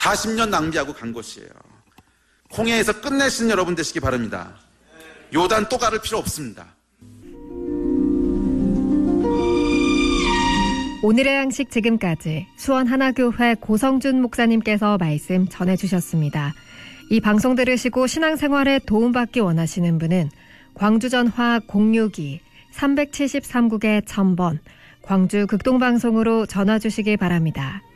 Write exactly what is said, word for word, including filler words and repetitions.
다 십 년 낭비하고 간 것이에요. 홍해에서 끝내시는 여러분 되시기 바랍니다. 요단 또 가를 필요 없습니다. 오늘의 양식 지금까지 수원하나교회 고성준 목사님께서 말씀 전해주셨습니다. 이 방송 들으시고 신앙생활에 도움받기 원하시는 분은 광주전화 공육이 삼칠삼 국에 천 번 광주 극동방송으로 전화 주시기 바랍니다.